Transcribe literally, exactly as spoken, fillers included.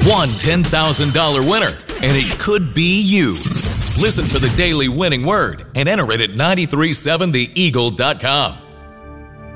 one ten thousand dollars winner, and it could be you. Listen for the daily winning word and enter it at nine three seven the eagle dot com.